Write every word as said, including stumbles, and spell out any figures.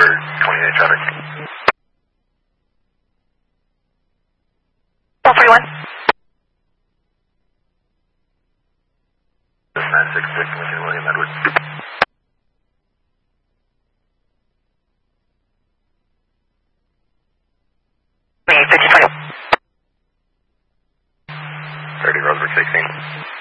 twenty-eight traffic. one forty-one. nine six six, Lincoln William Edwards. twenty-eight, thirty, twenty. thirty, Roseburg sixteen.